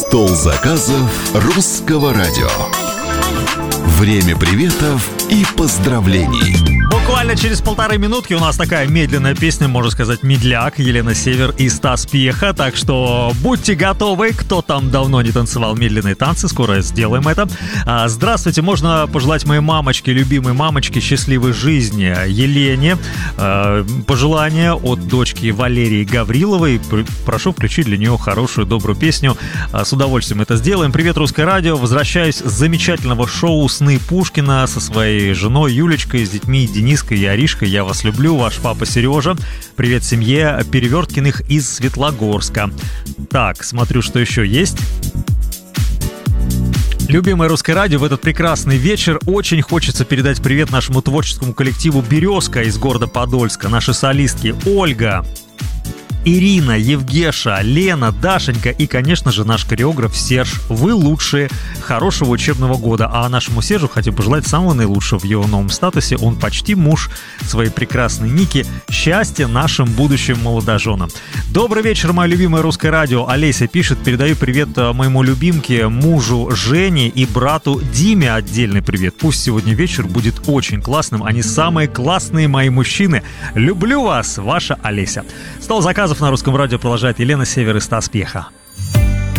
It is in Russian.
Стол заказов русского радио. Время приветов и поздравлений. Буквально через 1,5 минутки у нас такая медленная песня, можно сказать, медляк, Елена Север и Стас Пьеха. Так что будьте готовы, кто там давно не танцевал медленные танцы, скоро сделаем это. Здравствуйте, можно пожелать моей мамочке, любимой мамочке, счастливой жизни Елене. Пожелание от дочки Валерии Гавриловой. Прошу включить для нее хорошую, добрую песню. С удовольствием это сделаем. Привет, Русское радио. Возвращаюсь с замечательного шоу «Сны Пушкина» со своей женой Юлечкой, с детьми Дениской и Аришкой. Я вас люблю, ваш папа Сережа. Привет семье Переверткиных из Светлогорска. Так, смотрю, что еще есть. Любимое Русское радио, в этот прекрасный вечер очень хочется передать привет нашему творческому коллективу «Березка» из города Подольска. Наши солистки Ольга, Ирина, Евгеша, Лена, Дашенька и, конечно же, наш хореограф Серж. Вы лучшие. Хорошего учебного года. А нашему Сержу хотим пожелать самого наилучшего в его новом статусе. Он почти муж своей прекрасной Ники. Счастья нашим будущим молодоженам. Добрый вечер, мое любимое Русское радио. Олеся пишет: передаю привет моему любимке, мужу Жене и брату Диме отдельный привет. Пусть сегодня вечер будет очень классным. Они самые классные мои мужчины. Люблю вас, ваша Олеся. Стол заказов на Русском радио продолжает Елена Север и Стас Пьеха.